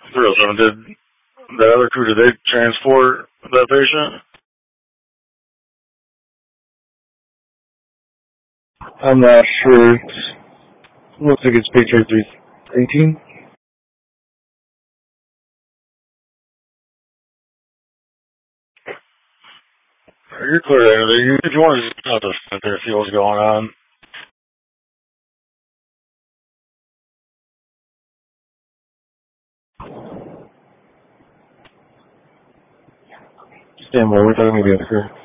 307, did the other crew, did they transport that patient? I'm not sure. Looks like it's Patriot 318. You're clear there. If you want to just out the center, see what's going on. Stand by, we're talking to the other crew.